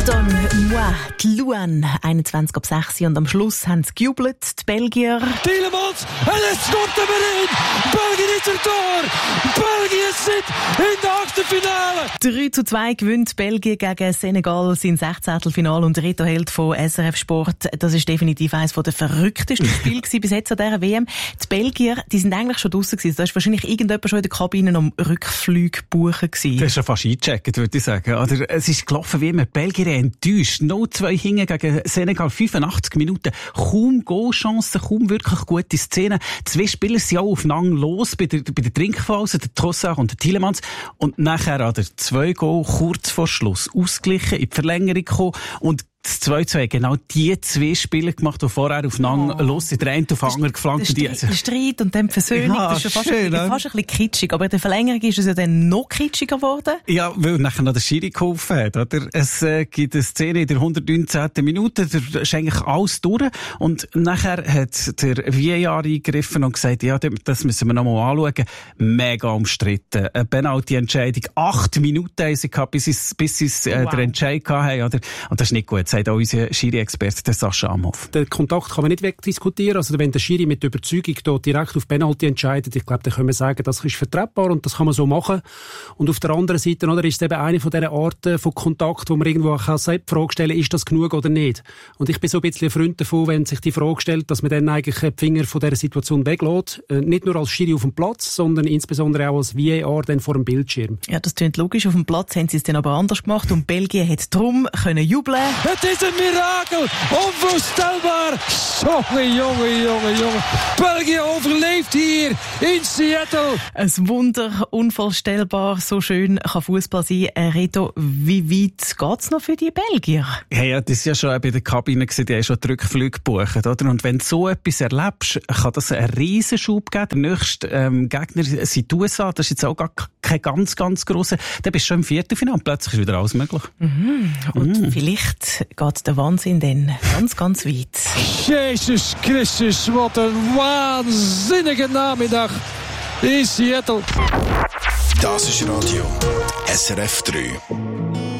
Pardon, moi, die Luan, 21 ab 6 und am Schluss haben sie gejubelt, die Belgier. Tielemans, en het stort er weer in. België is er door. België zit in der Achtelfinale. 3:2 gewinnt Belgien gegen Senegal sein 16. und Reto Held von SRF Sport. Das ist definitiv eines der verrücktesten Spiele bis jetzt an dieser WM. Die Belgier, die sind eigentlich schon draussen gewesen. Da ist wahrscheinlich irgendjemand schon in der Kabine am Rückflug buchen gewesen. Das ist schon fast eingecheckt, würde ich sagen. Oder es ist gelaufen wie immer. Belgier enttäuscht. 0-2 hinten gegen Senegal, 85 Minuten. Kaum Goalchancen, kaum wirklich gute Szenen. 2 Spieler sind auch aufeinander los bei der Trinkphase, der Trossard und der Tielemans. Und nachher hat er 2 Goal kurz vor Schluss ausgeglichen, in die Verlängerung gekommen. Und das 2-2 genau die 2 Spiele gemacht, die vorher aufeinander los sind. Der eine auf den anderen geflankt. Der Streit und dann die Versöhnung, ja, das ist schon schön, fast ein bisschen kitschig. Aber in der Verlängerung ist es ja dann noch kitschiger geworden. Ja, weil nachher noch der Schiri geholfen hat, oder? Es gibt eine Szene in der 119. Minute, da ist eigentlich alles durch. Und nachher hat der VAR eingegriffen und gesagt, ja, das müssen wir noch mal anschauen. Mega umstritten. Eine Penalty-Entscheidung. 8 Minuten haben sie gehabt, bis sie den Entscheid hatten, oder? Und das ist nicht gut, sagt auch unser Schiri-Experte, der Sascha Amhoff. Den Kontakt kann man nicht wegdiskutieren. Also wenn der Schiri mit Überzeugung dort direkt auf Penalty entscheidet, ich glaube, dann können wir sagen, das ist vertretbar und das kann man so machen. Und auf der anderen Seite, oder, ist es eben eine von diesen Arten von Kontakt, wo man irgendwo auch selbst die Frage stellen, ist das genug oder nicht? Und ich bin so ein bisschen ein Freund davon, wenn sich die Frage stellt, dass man dann eigentlich die Finger von dieser Situation weglässt. Nicht nur als Schiri auf dem Platz, sondern insbesondere auch als VAR dann vor dem Bildschirm. Ja, das klingt logisch. Auf dem Platz haben sie es dann aber anders gemacht und Belgien hat darum können jubeln. Het is een mirakel. Onvoorstelbaar. Jonge. België overleeft hier in Seattle. Ein Wunder, unvorstellbar, so schön kann Fußball sein. Reto, wie weit geht's noch für die Belgier? Ja, das ist ja schon bei der Kabine gewesen, die haben schon die Rückflüge gebucht, oder? Und wenn du so etwas erlebst, kann das einen Riesenschub geben. Der nächste Gegner sind die USA, das ist jetzt auch gar kein ganz grosser. Dann bist du schon im Viertelfinale und plötzlich ist wieder alles möglich. Und vielleicht geht der Wahnsinn dann ganz weit. Jezus Christus, wat een waanzinnige namiddag in Seattle. Das ist Radio SRF 3.